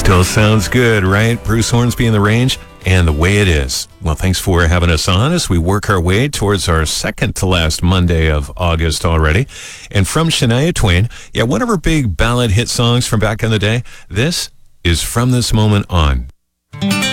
Still sounds good, right? Bruce Hornsby and the Range, and the way it is. Well, thanks for having us on as we work our way towards our second to last Monday of August already. And from Shania Twain, one of her big ballad hit songs from back in the day, this is From This Moment On.